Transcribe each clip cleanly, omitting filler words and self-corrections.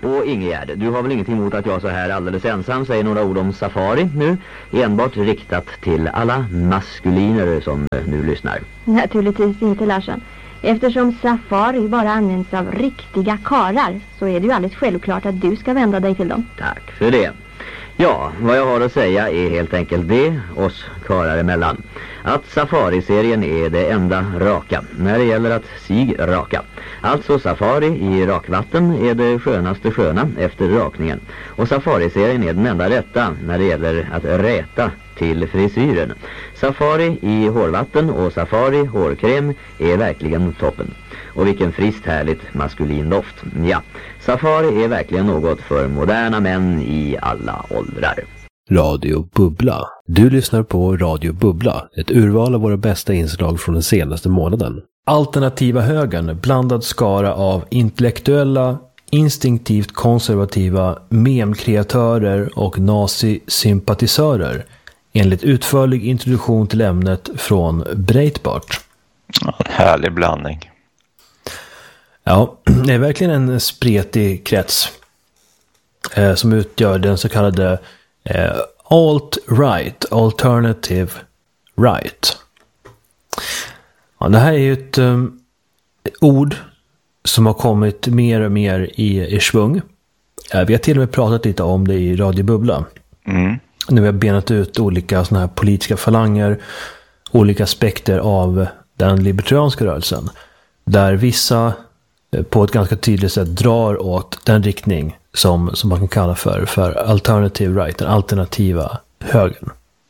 Och Ingegärd, du har väl ingenting emot att jag så här alldeles ensam säger några ord om safari nu? Enbart riktat till alla maskuliner som nu lyssnar. Naturligtvis inte, Larsson. Eftersom safari bara används av riktiga karar så är det ju alldeles självklart att du ska vända dig till dem. Tack för det. Ja, vad jag har att säga är helt enkelt det, oss karar emellan, att safari-serien är det enda raka när det gäller att sig raka. Alltså safari i rakvatten är det skönaste sköna efter rakningen. Och safari-serien är den enda rätta när det gäller att räta till frisyren. Safari i hårvatten och safari hårkräm är verkligen toppen. Och vilken friskt härligt maskulin doft. Ja, safari är verkligen något för moderna män i alla åldrar. Radio Bubbla. Du lyssnar på Radio Bubbla, ett urval av våra bästa inslag från den senaste månaden. Alternativa högern, blandad skara av intellektuella, instinktivt konservativa memkreatörer och nazisympatisörer, enligt utförlig introduktion till ämnet från Breitbart. Ja, en härlig blandning. Ja, det är verkligen en spretig krets som utgör den så kallade alt-right, alternative right. Ja, det här är ju ett ord som har kommit mer och mer i svung. Vi har till och med pratat lite om det i Radio Bubbla. Nu har vi benat ut olika såna här politiska falanger, olika aspekter av den libertarianska rörelsen, där vissa på ett ganska tydligt sätt drar åt den riktning som man kan kalla för alternative right, den alternativa högern.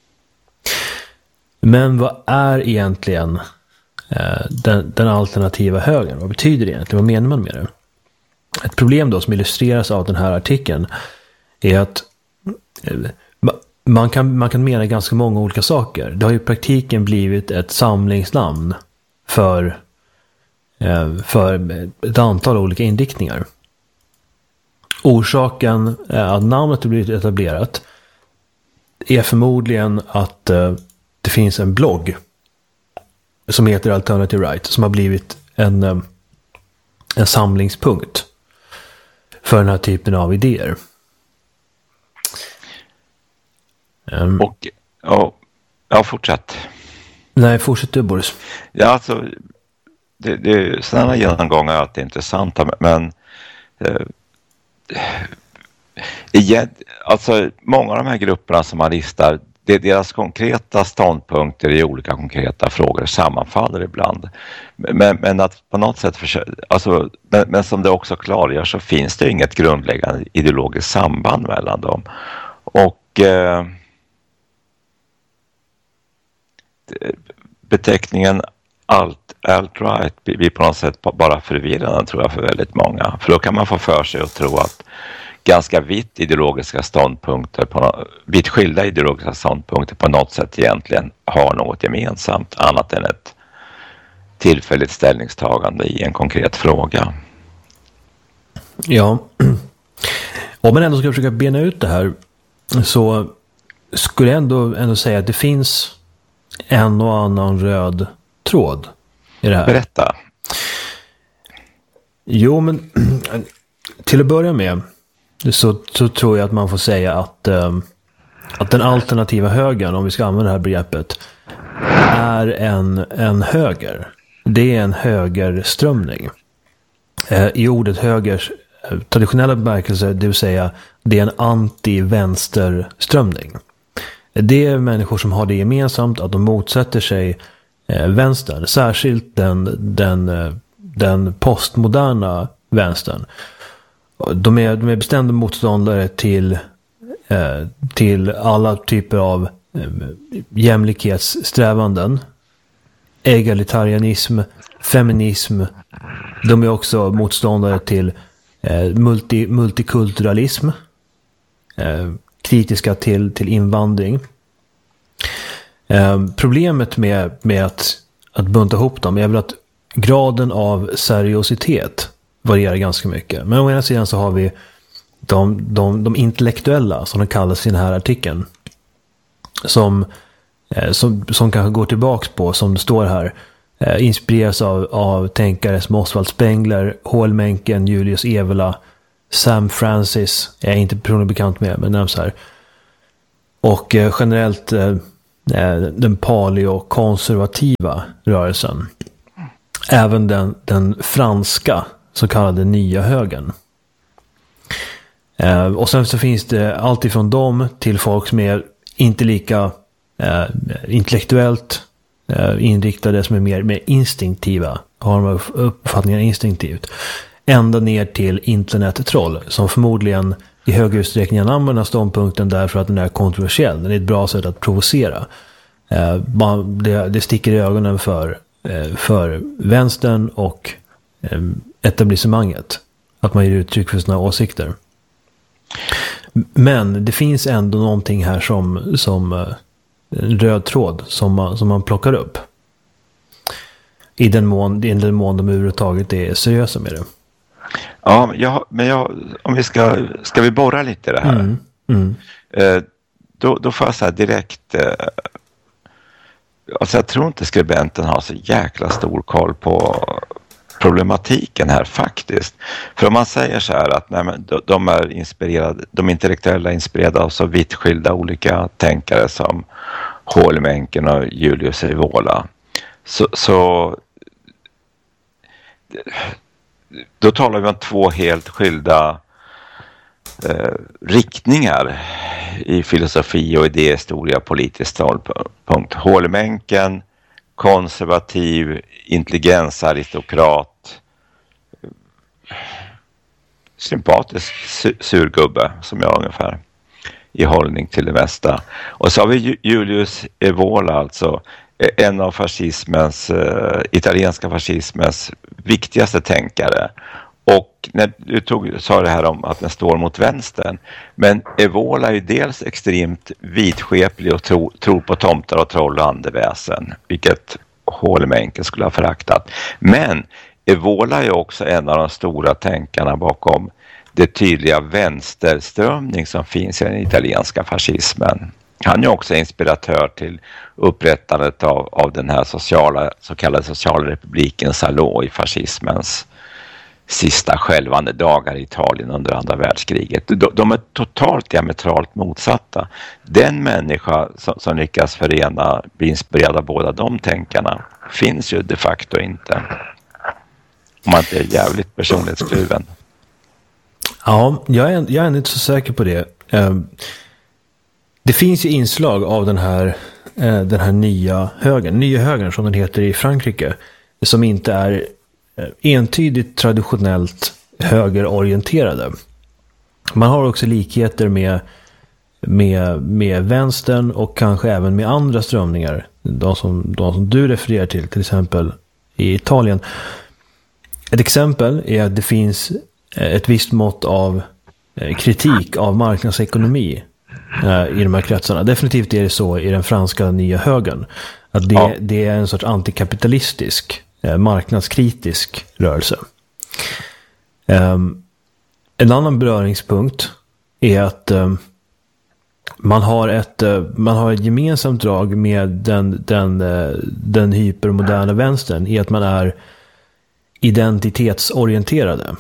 Men vad är egentligen den alternativa högern? Vad betyder det egentligen? Vad menar man med det? Ett problem då som illustreras av den här artikeln är att man kan mena ganska många olika saker. Det har ju i praktiken blivit ett samlingsnamn för ett antal olika inriktningar. Orsaken att namnet har blivit etablerat är förmodligen att det finns en blogg som heter Alternative Right som har blivit en samlingspunkt för den här typen av idéer. Och fortsätt. Nej, fortsätt du, Boris. Ja, alltså sådana genomgångar är alltid intressanta, men alltså många av de här grupperna som man listar, deras konkreta ståndpunkter i olika konkreta frågor sammanfaller ibland. Men att på något sätt men som det också klargör så finns det inget grundläggande ideologiskt samband mellan dem. Och beteckningen alt-right blir på något sätt bara förvirrande, tror jag, för väldigt många. För då kan man få för sig att tro att ganska vitt skilda ideologiska ståndpunkter på något sätt egentligen har något gemensamt annat än ett tillfälligt ställningstagande i en konkret fråga. Ja, om man ändå ska försöka bena ut det här så skulle jag ändå säga att det finns en och annan röd tråd i det här. Berätta. Jo, men till att börja med så tror jag att man får säga att den alternativa högern, om vi ska använda det här begreppet, är en höger. Det är en högerströmning. I ordet högers traditionella bemärkelse, det vill säga det är en anti-vänsterströmning. Det är människor som har det gemensamt att de motsätter sig vänstern, särskilt den postmoderna vänstern. De är bestämda motståndare till alla typer av jämlikhetssträvanden, egalitarianism, feminism. De är också motståndare till multikulturalism, kritiska till invandring. Problemet med att bunta ihop dem är väl att graden av seriositet varierar ganska mycket. Men å ena sidan så har vi de intellektuella, som de kallas i den här artikeln, som kanske går tillbaks på, som det står här, inspireras av tänkare som Oswald Spengler, H.L. Mencken, Julius Evola, Sam Francis är jag inte personligen bekant med, men nämns här. Och generellt den paleokonservativa rörelsen. Även den franska så kallade nya högern. Och sen så finns det allt ifrån dem till folk som är inte lika intellektuellt inriktade, som är mer instinktiva, har de uppfattningar instinktivt, ända ner till internettroll som förmodligen i hög utsträckning använder ståndpunkten därför att den är kontroversiell. Den är ett bra sätt att provocera. Det sticker i ögonen för vänstern och etablissemanget att man ger uttryck för sina åsikter. Men det finns ändå någonting här som en röd tråd som man plockar upp. I den mån de överhuvudtaget är seriösa med det. Ja, om vi ska vi borra lite i det här. Då får jag säga direkt, alltså jag tror inte skribenten har så jäkla stor koll på problematiken här faktiskt. För om man säger så här att de är inspirerade, de intellektuella är inspirerade av så vitt skilda olika tänkare som H.L. Mencken och Julius Evola, så då talar vi om två helt skilda riktningar i filosofi och idéhistoria, politisk ståndpunkt. H.L. Mencken, konservativ, intelligensaristokrat, sympatisk surgubbe som jag ungefär i hållning till det mesta. Och så har vi Julius Evola, alltså en av italienska fascismens viktigaste tänkare. Och när du sa det här om att den står mot vänstern, men Evola är ju dels extremt vidskeplig och tror på tomtar och troll och andeväsen, vilket H.L. Mencken skulle ha föraktat. Men Evola är också en av de stora tänkarna bakom det tydliga vänsterströmning som finns i den italienska fascismen. Han är också inspiratör till upprättandet av den här så kallade socialrepubliken Salò i fascismens sista skälvande dagar i Italien under andra världskriget. De är totalt diametralt motsatta. Den människa som lyckas bli inspirerad av båda de tänkarna finns ju de facto inte. Om man inte är jävligt personlighetskluven. Ja, jag är inte så säker på det. Det finns ju inslag av den här nya högern som den heter i Frankrike, som inte är entydigt traditionellt högerorienterade. Man har också likheter med vänstern och kanske även med andra strömningar, de som du refererar till exempel i Italien. Ett exempel är att det finns ett visst mått av kritik av marknadsekonomi i de här kretsarna. Definitivt är det så i den franska nya högern. Att det är en sorts antikapitalistisk, marknadskritisk rörelse. En annan beröringspunkt är att man har ett gemensamt drag med den hypermoderna vänstern i att man är identitetsorienterade.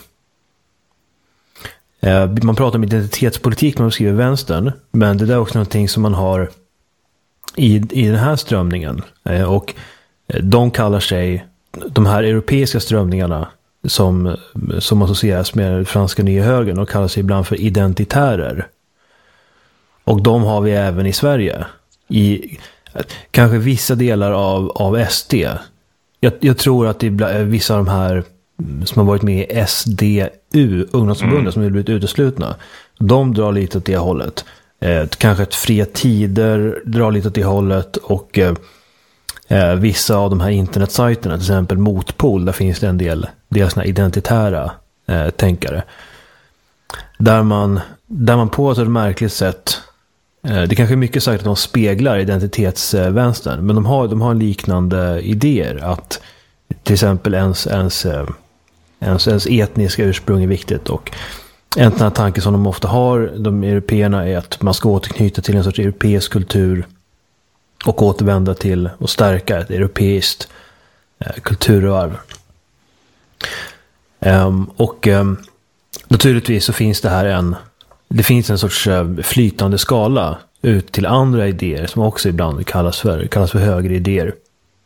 Man pratar om identitetspolitik när man skriver vänstern, men det där är också någonting som man har i den här strömningen. Och de kallar sig, de här europeiska strömningarna som associeras med den franska nya högern, och kallar sig ibland för identitärer. Och de har vi även i Sverige. I kanske vissa delar av SD. Jag tror att det är vissa av de här som har varit med i SDU, ungdomsförbundet, som har blivit uteslutna. De drar lite åt det hållet. Kanske ett Fria Tider drar lite åt det hållet, och vissa av de här internetsajterna, till exempel Motpol, där finns det en del såna identitära tänkare. Där man på ett märkligt sätt, det kanske är mycket sagt att de speglar identitetsvänstern, men de har liknande idéer, att till exempel ens etniska ursprung är viktigt, och en sån här tanke som de ofta har, de européerna, är att man ska återknyta till en sorts europeisk kultur och återvända till och stärka ett europeiskt kulturarv. naturligtvis så finns det finns en sorts flytande skala ut till andra idéer som också ibland kallas för högre idéer.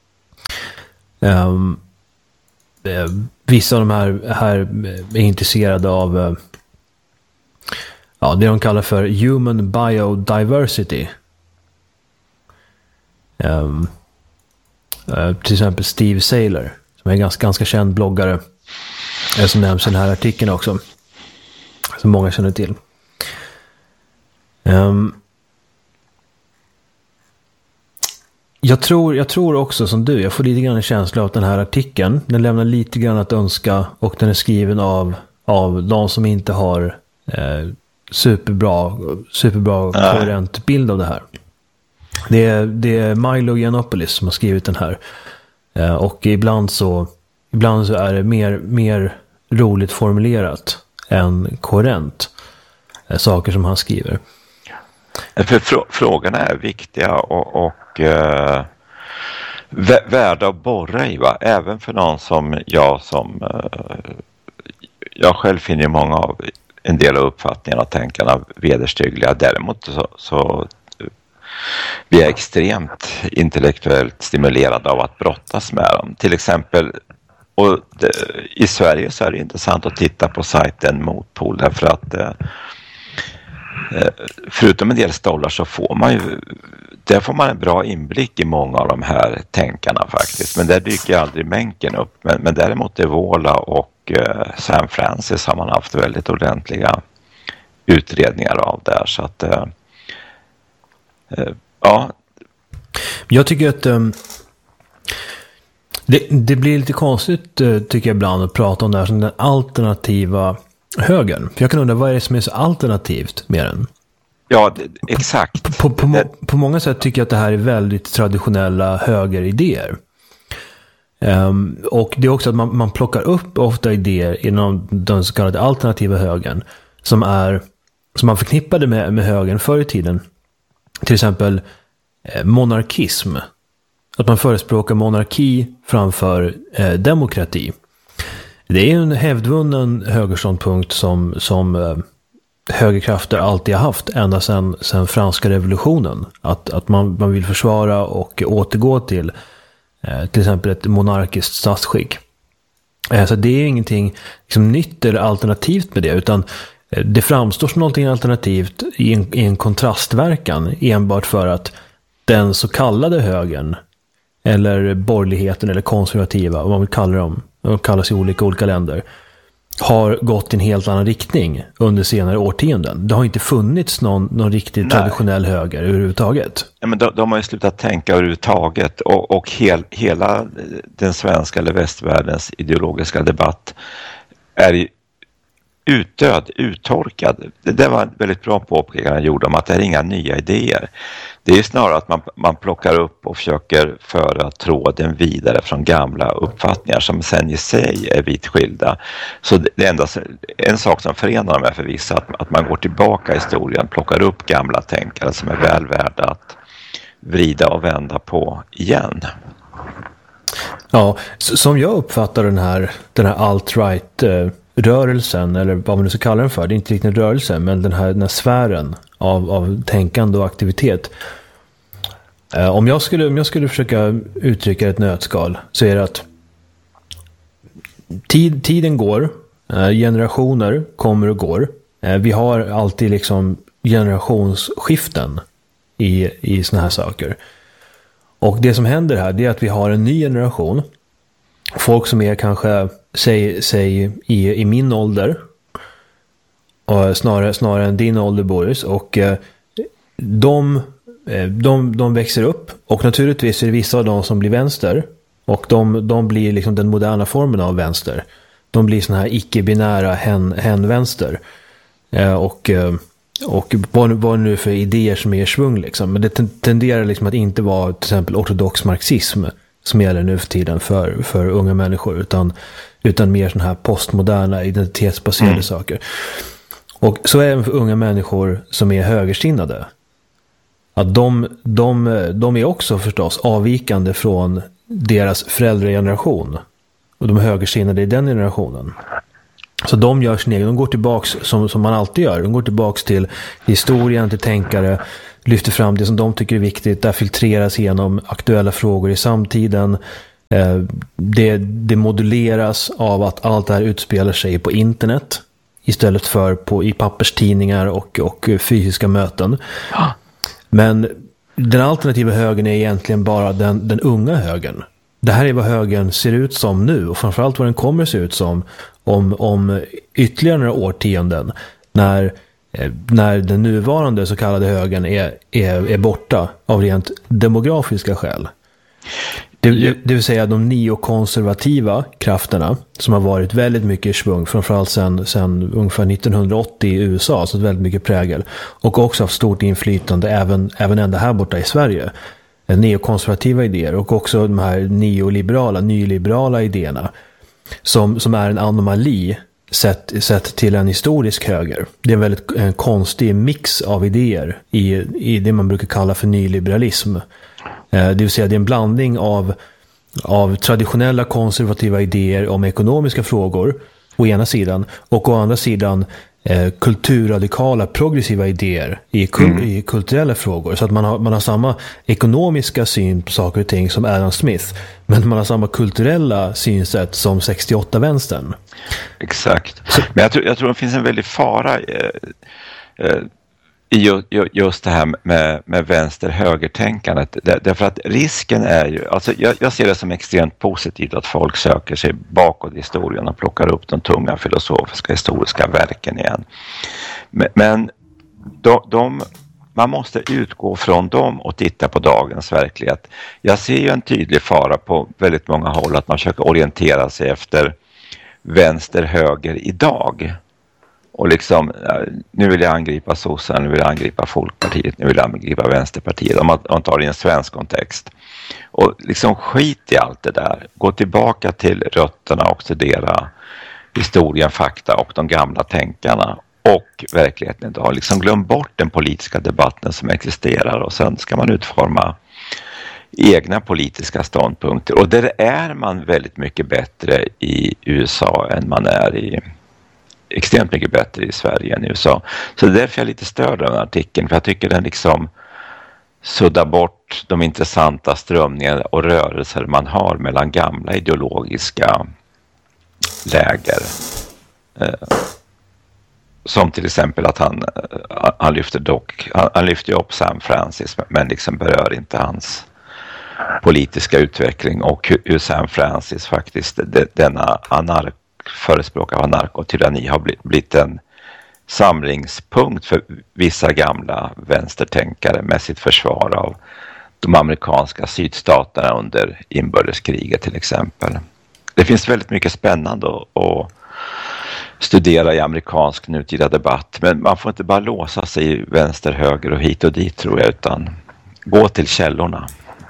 Vissa av de här är intresserade av det de kallar för human biodiversity. Till exempel Steve Saylor, som är en ganska känd bloggare, som nämns i den här artikeln också, som många känner till. Jag tror också som du, jag får lite grann en känsla av att den här artikeln, den lämnar lite grann att önska, och den är skriven av de som inte har superbra koherent bild av det här. Det är Milo Yiannopoulos som har skrivit den här, och ibland så är det mer roligt formulerat än koherent, saker som han skriver. För frågorna är viktiga och värda att borra i, va? Även för någon som jag själv finner många av en del av uppfattningarna och tänkarna vederstyggliga. Däremot så blir jag extremt intellektuellt stimulerad av att brottas med dem. Till exempel, i Sverige så är det intressant att titta på sajten Motpol, därför att förutom en del stollar så får man en bra inblick i många av de här tänkarna faktiskt. Men där dyker aldrig Mencken upp. Men däremot Evola och Sam Francis har man haft väldigt ordentliga utredningar av där. Så att ja. Jag tycker att det blir lite konstigt, tycker jag ibland, att prata om det här som den alternativa högern. För jag kan undra, vad är det som är så alternativt med den? Ja, exakt. På många sätt tycker jag att det här är väldigt traditionella högeridéer. Och det är också att man plockar upp ofta idéer inom den så kallade alternativa högern som man förknippade med högern förr i tiden. Till exempel monarkism. Att man förespråkar monarki framför demokrati. Det är en hävdvunnen högerståndpunkt som högerkrafter alltid har haft ända sedan franska revolutionen. Att man vill försvara och återgå till exempel ett monarkiskt statsskick. Så det är ingenting liksom nytt eller alternativt med det, utan det framstår som någonting alternativt i en kontrastverkan enbart för att den så kallade högern eller borgerligheten eller konservativa, vad man vill kalla dem, de kallas i olika länder, har gått i en helt annan riktning under senare årtionden. Det har inte funnits någon riktigt traditionell höger överhuvudtaget. Ja, men de har ju slutat tänka överhuvudtaget, och hela den svenska eller västvärldens ideologiska debatt är utdöd, uttorkad. Det var en väldigt bra påpekande han gjorde om att det är inga nya idéer. Det är ju snarare att man plockar upp och försöker föra tråden vidare från gamla uppfattningar som sen i sig är vitt skilda. Så det är endast en sak som förenar dem är för vissa, att man går tillbaka i historien, plockar upp gamla tänkare som är väl värda att vrida och vända på igen. Ja, som jag uppfattar den här alt-right rörelsen, eller vad man nu ska kalla den för, det är inte riktigt en rörelse, men den här sfären av tänkande och aktivitet. Om jag skulle försöka uttrycka ett nötskal, så är det att tiden går, generationer kommer och går. Vi har alltid liksom generationsskiften i såna här saker. Och det som händer här, det är att vi har en ny generation. Folk som är kanske säg i min ålder, och snarare än din ålder, Boris, och de växer upp, och naturligtvis är det vissa av dem som blir vänster, och de blir liksom den moderna formen av vänster. De blir såna här icke-binära hen-vänster, och vad nu för idéer som är i svung liksom. Men det tenderar liksom att inte vara till exempel ortodox marxism som gäller nu för tiden för unga människor, utan mer såna här postmoderna identitetsbaserade saker. Och så även för unga människor som är högersinnade, att de är också förstås avvikande från deras föräldrageneration, och de är högersinnade i den generationen. Så de gör sin egen, de går tillbaks som man alltid gör. De går tillbaks till historien, till tänkare, lyfter fram det som de tycker är viktigt, där filtreras igenom aktuella frågor i samtiden. Det moduleras av att allt det här utspelar sig på internet istället för i papperstidningar och fysiska möten. Men den alternativa högern är egentligen bara den unga högern. Det här är vad högern ser ut som nu, och framförallt vad den kommer se ut som om ytterligare några årtionden, när den nuvarande så kallade högern är borta av rent demografiska skäl. Det vill säga de neokonservativa krafterna som har varit väldigt mycket i svung, framförallt sen ungefär 1980 i USA, så väldigt mycket prägel, och också haft stort inflytande även ända här borta i Sverige. Neokonservativa idéer och också de här nyliberala idéerna som är en anomali sett till en historisk höger. Det är en konstig mix av idéer i det man brukar kalla för nyliberalism. Det vill säga det är en blandning av traditionella konservativa idéer om ekonomiska frågor å ena sidan, och å andra sidan kulturradikala progressiva idéer i kulturella frågor. Så att man har samma ekonomiska syn på saker och ting som Adam Smith, men man har samma kulturella synsätt som 68-vänstern. Exakt. Men jag tror det finns en väldig fara i just det här med vänster-högertänkandet. Därför att risken är ju, alltså jag ser det som extremt positivt att folk söker sig bakåt i historien och plockar upp de tunga filosofiska historiska verken igen. Men man måste utgå från dem och titta på dagens verklighet. Jag ser ju en tydlig fara på väldigt många håll att man försöker orientera sig efter vänster-höger idag. Och liksom, nu vill jag angripa sossarna, nu vill jag angripa Folkpartiet, nu vill jag angripa Vänsterpartiet, om man tar det i en svensk kontext. Och liksom skit i allt det där. Gå tillbaka till rötterna och studera historien, fakta och de gamla tänkarna och verkligheten idag. Liksom glöm bort den politiska debatten som existerar, och sen ska man utforma egna politiska ståndpunkter. Och där är man väldigt mycket bättre i USA än man är extremt mycket bättre i Sverige än i USA. Så det är därför jag är lite störd av den artikeln, för jag tycker den liksom suddar bort de intressanta strömningar och rörelser man har mellan gamla ideologiska läger. Som till exempel att han lyfter upp Sam Francis, men liksom berör inte hans politiska utveckling och hur Sam Francis faktiskt denna förespråkar av anarkotyranni har blivit en samlingspunkt för vissa gamla vänstertänkare med sitt försvar av de amerikanska sydstaterna under inbördeskriget till exempel. Det finns väldigt mycket spännande att studera i amerikansk nutida debatt, men man får inte bara låsa sig i vänster, höger och hit och dit, tror jag, utan gå till källorna.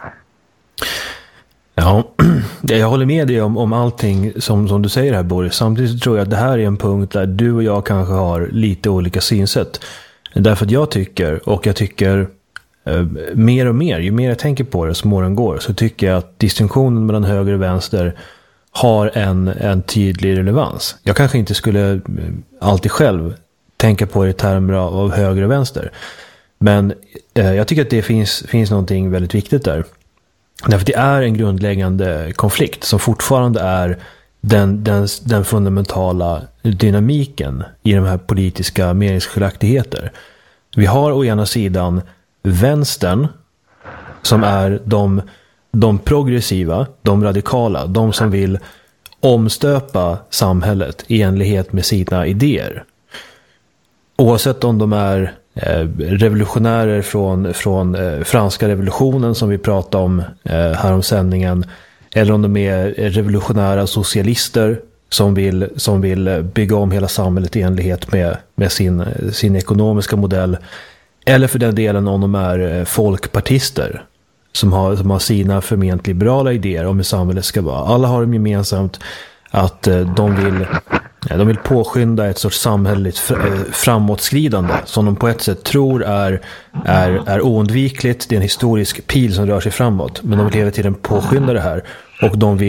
Ja, jag håller med dig om allting som du säger här, Boris. Samtidigt tror jag att det här är en punkt där du och jag kanske har lite olika synsätt. Därför att jag tycker mer och mer, ju mer jag tänker på det som åren går, så tycker jag att distinktionen mellan höger och vänster har en tydlig relevans. Jag kanske inte skulle alltid själv tänka på det i termer av höger och vänster. Men jag tycker att det finns någonting väldigt viktigt där. Därför att det är en grundläggande konflikt som fortfarande är den fundamentala dynamiken i de här politiska meningsskiljaktigheter. Vi har å ena sidan vänstern som är de progressiva, de radikala, de som vill omstöpa samhället i enlighet med sina idéer. Oavsett om de är revolutionärer från franska revolutionen som vi pratade om här om sändningen, eller om de är revolutionära socialister som vill bygga om hela samhället i enlighet med sin ekonomiska modell, eller för den delen om de är folkpartister som har sina förment liberala idéer om hur samhället ska vara. Alla har de gemensamt att de vill påskynda ett sorts samhälleligt framåtskridande som de på ett sätt tror är oundvikligt. Det är en historisk pil som rör sig framåt, men de vill hela tiden påskynda det här, och de vill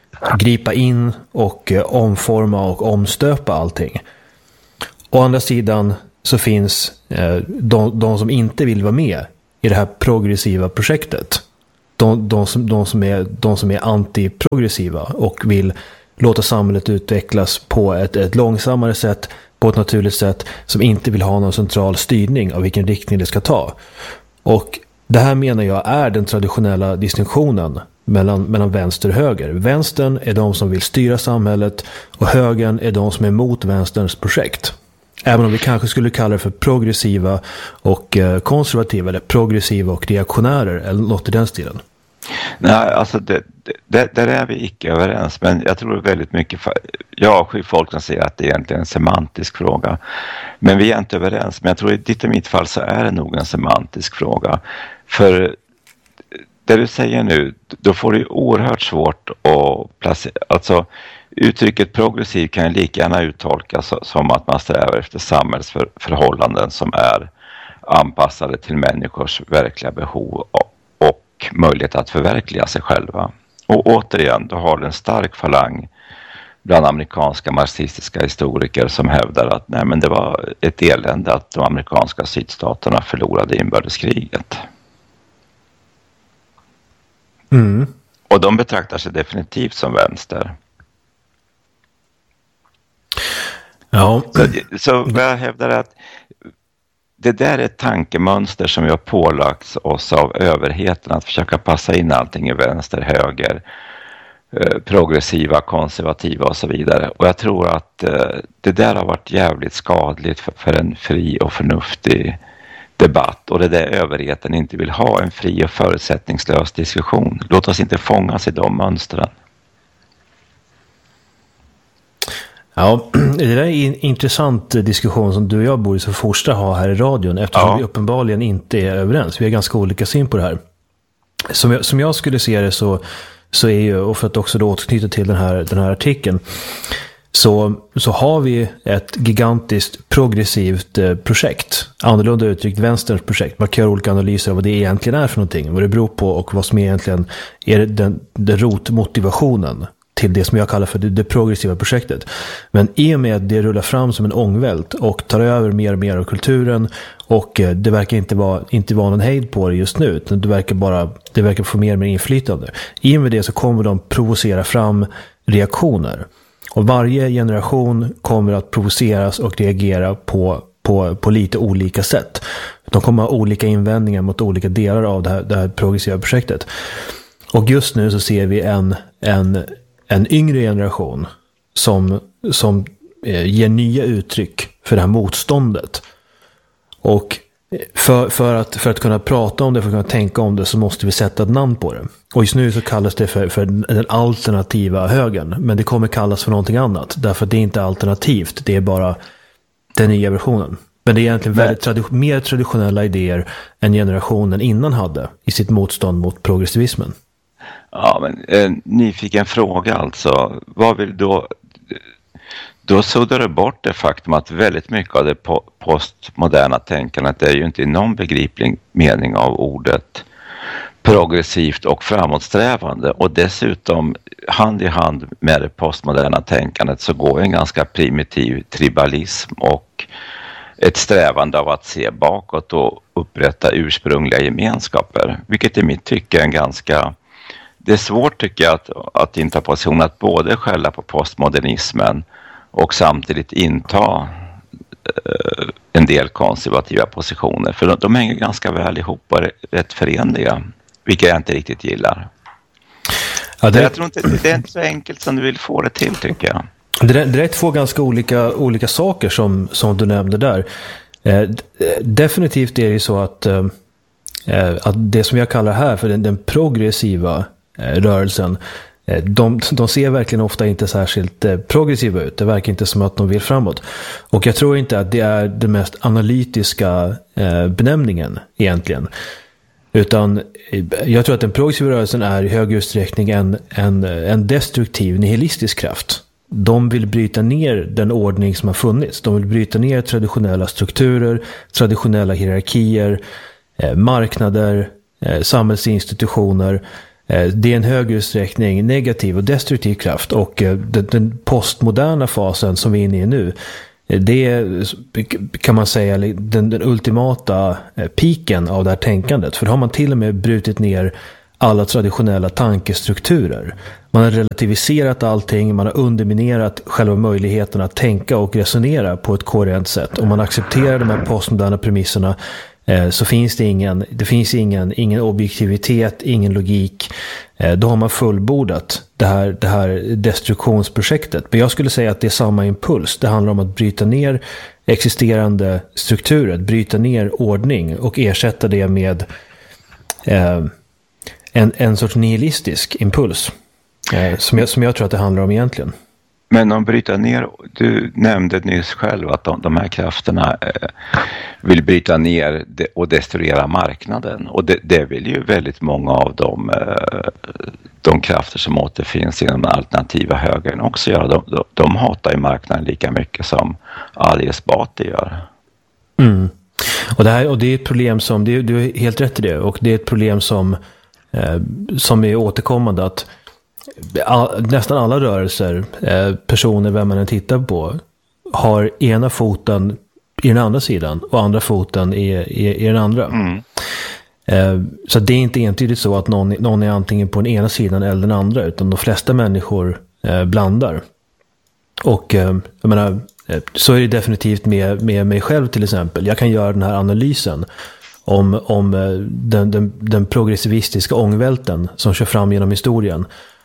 gripa in och omforma och omstöpa allting. Å andra sidan så finns de som inte vill vara med i det här progressiva projektet. De som är antiprogressiva och vill låta samhället utvecklas på ett långsammare sätt, på ett naturligt sätt, som inte vill ha någon central styrning av vilken riktning det ska ta. Och det här menar jag är den traditionella distinktionen mellan vänster och höger. Vänstern är de som vill styra samhället och högern är de som är emot vänsterns projekt. Även om vi kanske skulle kalla det för progressiva och konservativa, eller progressiva och reaktionärer eller något i den stilen. Nej, alltså där är vi icke överens, men jag tror väldigt mycket, jag avskyr folk som säger att det är egentligen en semantisk fråga, men vi är inte överens. Men jag tror i ditt och mitt fall så är det nog en semantisk fråga, för det du säger nu, då får det oerhört svårt att placera, alltså uttrycket progressiv kan ju lika gärna uttolkas som att man strävar efter samhällsförhållanden som är anpassade till människors verkliga behov och möjlighet att förverkliga sig själva. Och återigen, då har det en stark falang bland amerikanska marxistiska historiker som hävdar att nej, men det var ett elände att de amerikanska sydstaterna förlorade inbördeskriget. Mm. Och de betraktar sig definitivt som vänster. Ja. Så jag hävdar att det där är ett tankemönster som vi har pålagt oss av överheten, att försöka passa in allting i vänster, höger, progressiva, konservativa och så vidare. Och jag tror att det där har varit jävligt skadligt för en fri och förnuftig debatt, och det där överheten inte vill ha en fri och förutsättningslös diskussion. Låt oss inte fångas i de mönstren. Ja, det där är en intressant diskussion som du och jag borde så första ha här i radion, eftersom vi uppenbarligen inte är överens. Vi har ganska olika syn på det här. Som jag skulle se det så är ju, och för att också då återknyta till den här artikeln, så har vi ett gigantiskt progressivt projekt. Annorlunda uttryckt vänsterns projekt. Man kan göra olika analyser av vad det egentligen är för någonting, vad det beror på och vad som egentligen är den rotmotivationen till det som jag kallar för det progressiva projektet. Men i och med att det rullar fram som en ångvält och tar över mer och mer av kulturen, och det verkar inte vara någon hejd på det just nu, utan det verkar få mer och mer inflytande. I och med det så kommer de provocera fram reaktioner. Och varje generation kommer att provoceras och reagera på lite olika sätt. De kommer ha olika invändningar mot olika delar av det här progressiva projektet. Och just nu så ser vi en yngre generation som ger nya uttryck för det här motståndet. Och för att kunna prata om det, för att kunna tänka om det, så måste vi sätta ett namn på det. Och just nu så kallas det för den alternativa högern, men det kommer kallas för någonting annat, därför att det är inte alternativt, det är bara den nya versionen. Men det är egentligen mer traditionella idéer än generationen innan hade i sitt motstånd mot progressivismen. Ja, men nyfiken fråga alltså. Vad vill då suddar det bort det faktum att väldigt mycket av det postmoderna tänkandet är ju inte i någon begriplig mening av ordet progressivt och framåtsträvande, och dessutom hand i hand med det postmoderna tänkandet så går en ganska primitiv tribalism och ett strävande av att se bakåt och upprätta ursprungliga gemenskaper, vilket i mitt tycke är en ganska... Det är svårt, tycker jag, att inta position att både skälla på postmodernismen och samtidigt inta en del konservativa positioner. För de hänger ganska väl ihop och är rätt förenliga, vilket jag inte riktigt gillar. Ja, jag tror inte det är inte så enkelt som du vill få det till, tycker jag. Det är två ganska olika saker som du nämnde där. Definitivt är det så att det som jag kallar här för den progressiva rörelsen, de ser verkligen ofta inte särskilt progressiva ut. Det verkar inte som att de vill framåt. Och jag tror inte att det är den mest analytiska benämningen egentligen. Utan jag tror att den progressiva rörelsen är i hög utsträckning en destruktiv, nihilistisk kraft. De vill bryta ner den ordning som har funnits. De vill bryta ner traditionella strukturer, traditionella hierarkier, marknader, samhällsinstitutioner. Det är en hög utsträckning negativ och destruktiv kraft, och den postmoderna fasen som vi är inne i nu, det är, kan man säga, den ultimata piken av det här tänkandet. För då har man till och med brutit ner alla traditionella tankestrukturer. Man har relativiserat allting, man har underminerat själva möjligheten att tänka och resonera på ett koherent sätt. Om man accepterar de här postmoderna premisserna så finns det ingen objektivitet, ingen logik. Då har man fullbordat det här destruktionsprojektet. Men jag skulle säga att det är samma impuls. Det handlar om att bryta ner existerande strukturer, bryta ner ordning och ersätta det med en sorts nihilistisk impuls. Som jag tror att det handlar om egentligen. Men om bryta ner, du nämnde nyss själv att de här krafterna vill bryta ner och destruera marknaden. Och det vill ju väldigt många av de krafter som återfinns inom den alternativa högern också göra. De hatar ju marknaden lika mycket som Ali Esbati gör. Mm. Och det är ett problem som, du är helt rätt i det, och det är ett problem som är återkommande, att nästan alla rörelser, personer, vem man än tittar på, har ena foten i den andra sidan och andra foten i den andra. Mm. Så det är inte entydigt så att någon är antingen på den ena sidan eller den andra, utan de flesta människor blandar. Och jag menar, så är det definitivt med mig själv till exempel. Jag kan göra den här analysen om den progressivistiska ångvälten som kör fram genom historien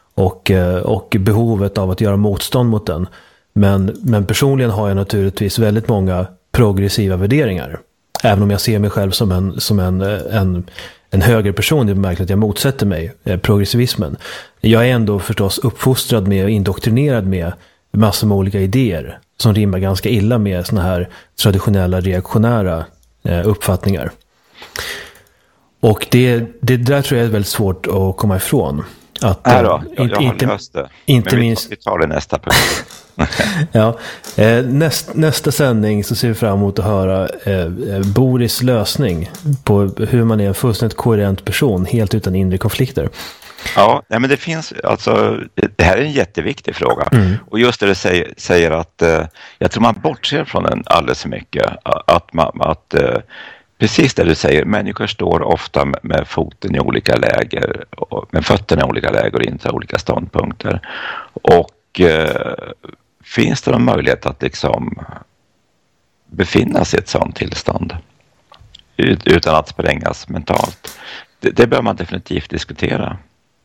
och behovet av att göra motstånd mot den. Men personligen har jag naturligtvis väldigt många progressiva värderingar. Även om jag ser mig själv som en högre person, det är märkligt att jag motsätter mig progressivismen. Jag är ändå förstås uppfostrad med och indoktrinerad med massor med olika idéer som rimmar ganska illa med såna här traditionella reaktionära uppfattningar. Och det där tror jag är väldigt svårt att komma ifrån. Att, jag har löst det. Inte minst... Vi tar det nästa punkt. Ja, nästa sändning så ser vi fram emot att höra Boris lösning på hur man är en fullständigt koherent person helt utan inre konflikter. Ja, men det finns, alltså, det här är en jätteviktig fråga. Mm. Och just det du säger att jag tror man bortser från den alldeles för mycket. Att precis det du säger, människor står ofta med foten i olika läger, med fötterna i olika läger och intar olika ståndpunkter. Och finns det någon möjlighet att liksom befinna sig i ett sådant tillstånd utan att sprängas mentalt? Det bör man definitivt diskutera.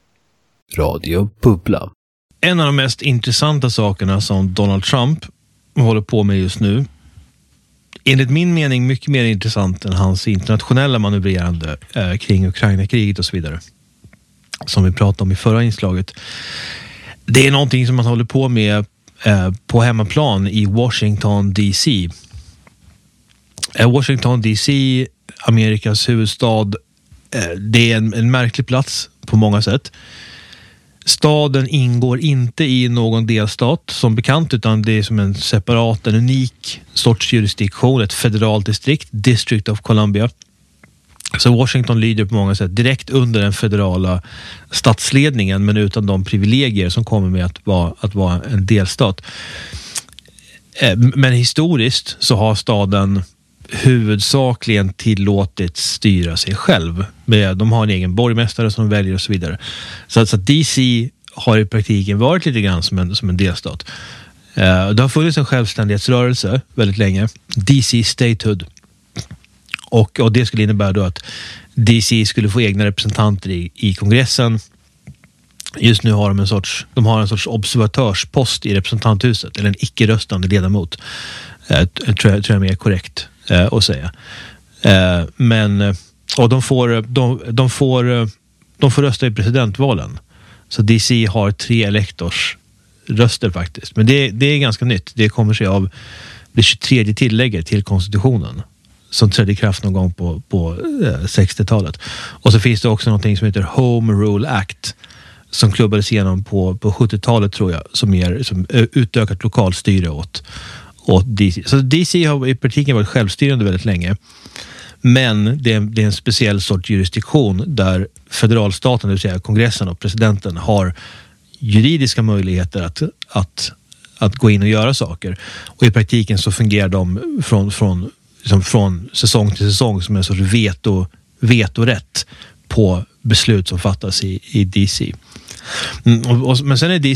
Radio Bubbla. En av de mest intressanta sakerna som Donald Trump håller på med just nu, enligt min mening mycket mer intressant än hans internationella manövrerande kring Ukraina-kriget och så vidare, som vi pratade om i förra inslaget. Det är någonting som man håller på med på hemmaplan i Washington DC. Washington DC, Amerikas huvudstad, det är en märklig plats på många sätt. Staden ingår inte i någon delstat som bekant, utan det är som en separat, en unik sorts jurisdiktion, ett federalt distrikt, District of Columbia. Så Washington lyder på många sätt direkt under den federala statsledningen, men utan de privilegier som kommer med att vara en delstat. Men historiskt så har staden huvudsakligen tillåtits styra sig själv. De har en egen borgmästare som väljer och så vidare. Så att DC har i praktiken varit lite grann som en delstat. Det har funnits en självständighetsrörelse väldigt länge. DC Statehood. Och det skulle innebära då att DC skulle få egna representanter i kongressen. Just nu har de en sorts observatörspost i representanthuset, eller en icke-röstande ledamot. Tror jag är mer korrekt att säga. Och de får rösta i presidentvalen. Så DC har 3 elektorsröster faktiskt. Men det är ganska nytt. Det kommer sig av det 23:e tillägget till konstitutionen som trädde i kraft någon gång på 60-talet. Och så finns det också någonting som heter Home Rule Act som klubbades igenom på 70-talet tror jag, som utökat lokalstyre åt DC. Så DC har i praktiken varit självstyrande väldigt länge. Men det är en speciell sorts jurisdiktion där federalstaten, det vill säga kongressen och presidenten, har juridiska möjligheter att gå in och göra saker. Och i praktiken så fungerar de från säsong till säsong som en sorts vetorätt på beslut som fattas i DC. Men sen är DC